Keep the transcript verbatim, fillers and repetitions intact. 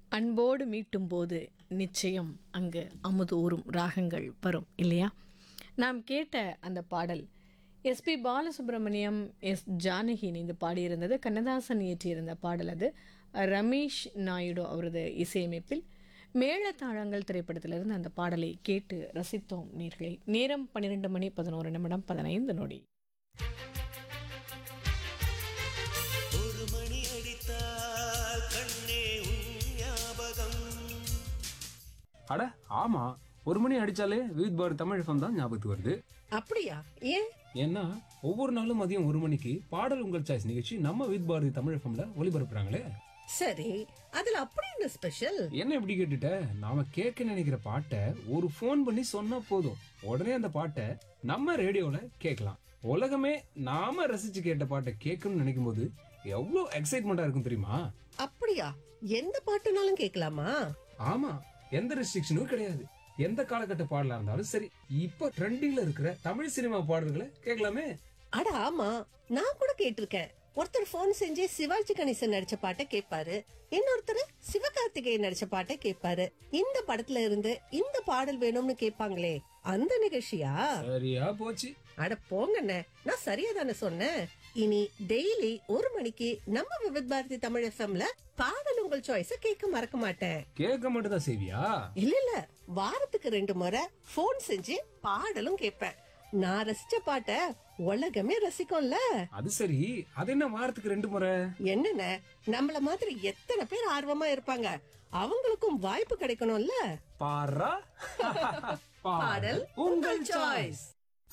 அன்போடு மீட்டும் போது நிச்சயம் அங்கு அமுதூறும் ராகங்கள் வரும் இல்லையா? நாம் கேட்ட அந்த பாடல் எஸ்பி பாலசுப்ரமணியம், எஸ் ஜானகி இணைந்து பாடியிருந்தது. கண்ணதாசன் இயற்றியிருந்த பாடல் அது. ரமேஷ் நாயுடு அவரது இசையமைப்பில் மேளதாளங்கள் திரைப்படத்திலிருந்து அந்த பாடலை கேட்டு ரசித்தோம் நேயர்களே. நேரம் பன்னிரெண்டு மணி பதினோரு நிமிடம் பதினைந்து நொடி. ஒரு மணி அடித்தால் கண்ணே உன் ஞாபகம். அட ஆமா, ஒரு மணி அடிச்சாலே வித் பார் தமிழ் எஃப்எம் தான் ஞாபகத்துக்கு வருது. அப்படியா? ஏன்? ஏன்னா ஒவ்வொரு நாளும் மதியம் ஒரு மணிக்கு பாடல் உங்கள் சாய்ஸ் நிகழ்ச்சி நம்ம வித் பாரதி தமிழ் எஃப்எம்ல ஒளிபரப்புறாங்களே. சரி, அதுல அப்படி என்ன ஸ்பெஷல்? என்ன இப்படி கேட்டுட்ட? நாம கேட்க நினைக்கிற பாட்டை ஒரு போன் பண்ணி சொன்னா போதும், உடனே அந்த பாட்டை நம்ம ரேடியோல கேட்கலாம். உலகமே நாம ரசிச்சு கேட்ட பாட்டை கேட்கணும்னு நினைக்கும் போது எவ்வளவு எக்ஸைட்மெண்டா இருக்கும் தெரியுமா? அப்படியா? எந்த பாட்டுனாலும் கேட்கலாமா? ஆமா, எந்த ரெஸ்ட்ரிக்ஷனும் கிடையாது. எந்த காலகட்ட பாடலா இருந்தாலும் சரி. இப்ப ட்ரெண்டிங்ல இருக்கிற தமிழ் சினிமா பாடல்களை கேட்கலாமே. அட ஆமா, நான் கூட கேட்டிருக்கேன். ஒருத்தர் போன் செஞ்சு சிவாஜி கணேசன் நடிச்ச பாட்டை கேட்பாரு, இன்னொருத்தர் சிவகார்த்திகேயன் நடிச்ச பாட்டை கேட்பாரு. இந்த படத்துல இருந்து இந்த பாடல் வேணும்னு கேட்பாங்களே, அந்த நிகழ்ச்சியா? சரியா போச்சு. அட போங்கண்ணே, நான் சரியா தானே சொன்னேன். இனி டெய்லி ஒரு மணிக்கு நம்ம விவித் பாரதி தமிழ் எஃப்எம்ல பாடல் உங்கள் சாய்ஸ கேட்க மறக்க மாட்டேன். கேட்க மட்டும் தான் செய்வியா? இல்ல இல்ல, வாரத்துக்கு ரெண்டு முறை போன் செஞ்சு பாடலும் கேட்பேன். நான் ரசிச்ச பாட்ட உலகமே ரசிக்கும்ல. அது சரி, அது என்ன வாரத்துக்கு ரெண்டு முறை? என்னென்ன, நம்மள மாதிரி எத்தனை பேர் ஆர்வமா இருப்பாங்க, அவங்களுக்கும் வாய்ப்பு கிடைக்கணும்ல. பாரா பாடல் உங்கள் சாய்ஸ்.